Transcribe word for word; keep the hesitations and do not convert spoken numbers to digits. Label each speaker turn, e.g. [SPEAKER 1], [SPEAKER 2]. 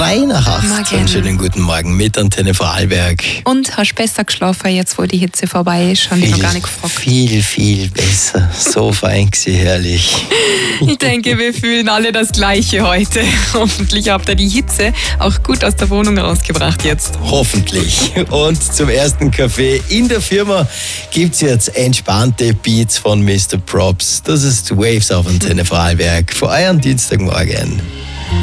[SPEAKER 1] Weihnacht. Einen schönen guten Morgen mit Antenne Vorarlberg.
[SPEAKER 2] Und hast besser geschlafen, jetzt wo die Hitze vorbei ist? Haben die noch gar nicht gefragt.
[SPEAKER 1] Viel, viel besser. So fein gewesen, herrlich.
[SPEAKER 2] Ich denke, wir fühlen alle das Gleiche heute. Hoffentlich habt ihr die Hitze auch gut aus der Wohnung rausgebracht jetzt.
[SPEAKER 1] Hoffentlich. Und zum ersten Kaffee in der Firma gibt es jetzt entspannte Beats von Mister Props. Das ist Waves auf Antenne Vorarlberg für euren Dienstagmorgen.